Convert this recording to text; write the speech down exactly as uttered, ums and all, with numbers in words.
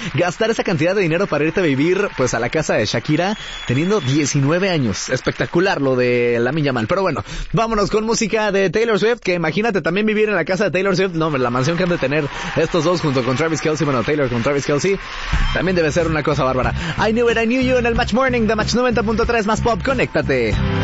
gastar esa cantidad de dinero para irte a vivir pues a la casa de Shakira teniendo diecinueve años. Espectacular lo de Lamine Yamal. Pero bueno, vámonos con música de Taylor Swift, que imagínate también vivir en la casa de Taylor Swift. No, la mansión que han de tener estos dos junto con Travis Kelce. Bueno, Taylor con Travis Kelce también debe ser una cosa bárbara. I Knew It, I Knew You en el Match Morning de Match noventa punto tres más Pop. Conéctate.